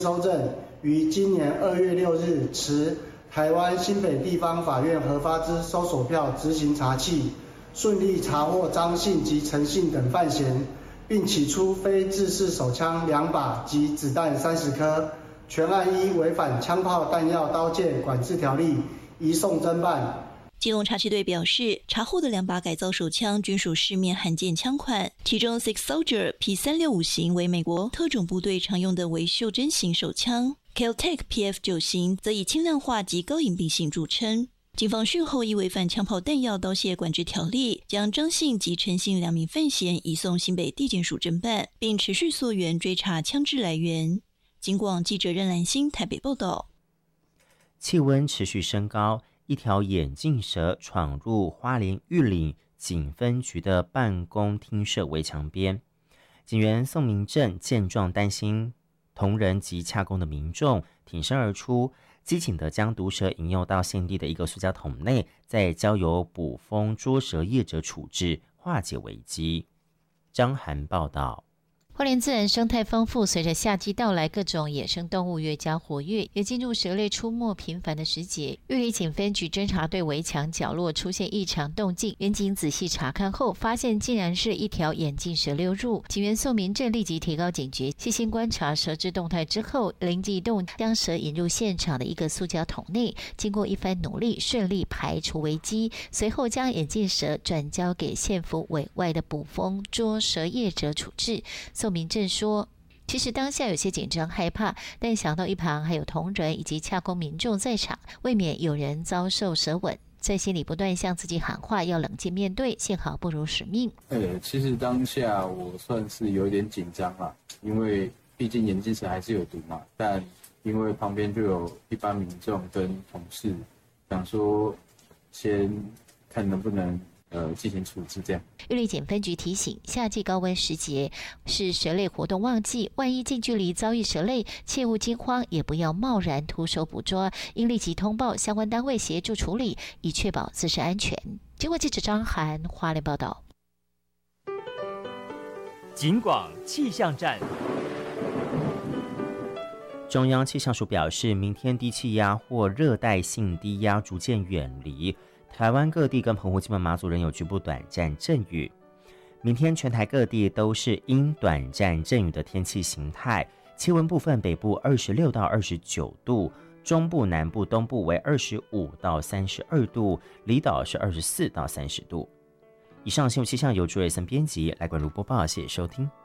搜证于今年2月6日持台湾新北地方法院核发之搜索票执行查缉，顺利查获张姓及陈姓等犯嫌，并起出非制式手枪2把及子弹30颗，全案依违反枪炮弹药刀剑管制条例移送侦办。 基隆查缉队表示，查获的2把改造手枪均属市面罕见枪款，其中 Six Soldier P365型为美国特种部队常用的为袖珍型手枪 ，Kel-Tec PF9型则以轻量化及高隐蔽性著称。警方讯后依违反枪炮弹药刀械管制条例，将张姓及陈姓2名犯嫌移送新北地检署侦办，并持续溯源追查枪支来源。警广记者任兰心台北报道。 气温持续升高，一条眼镜蛇闯入花莲玉里警分局的办公厅舍围墙边，警员宋明正见状担心同仁及洽公的民众，挺身而出，机警地将毒蛇引诱到现地的一个塑胶桶内，再交由捕风捉蛇业者处置，化解危机。张涵报道。 花莲自然生态丰富，随着夏季到来，各种野生动物越加活跃，也进入蛇类出没频繁的时节。玉里警分局侦查队围墙角落出现异常动静，员警仔细查看后，发现竟然是一条眼镜蛇溜入。警员宋明正立即提高警觉，细心观察蛇只动态之后，灵机一动，将蛇引入现场的一个塑胶桶内。经过一番努力，顺利排除危机。随后将眼镜蛇转交给县府委外的捕风捉蛇业者处置。宋明正说，其实当下有些紧张害怕，但想到一旁还有同仁以及洽公民众在场，未免有人遭受蛇吻，在心里不断向自己喊话，要冷静面对，幸好不辱使命。 其实当下我算是有点紧张啦，因为毕竟眼镜蛇还是有毒嘛，但因为旁边就有一般民众跟同事，想说先看能不能进行处置这样。 玉里警分局提醒，夏季高温时节是蛇类活动旺季，万一近距离遭遇蛇类，切勿惊慌，也不要贸然徒手捕捉，应立即通报相关单位协助处理，以确保自身安全。经过记者张涵花莲报道。 警广气象站。 中央气象署表示，明天低气压或热带性低压逐渐远离台湾各地跟澎湖、金门、马祖仍有局部短暂阵雨。明天全台各地都是阴短暂阵雨的天气形态，气温部分北部26到29度，中部、南部、东部为25到32度，离岛是24到30度。以上新闻气象由朱瑞森编辑，来关注播报，谢谢收听。